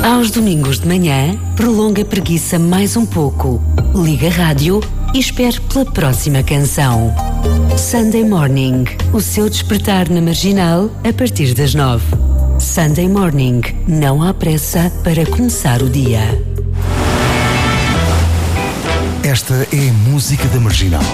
Aos domingos de manhã, prolonga a preguiça mais um pouco. Liga a rádio e espere pela próxima canção. Sunday Morning, o seu despertar na Marginal a partir das 9. Sunday Morning, não há pressa para começar o dia. Esta é a música da Marginal.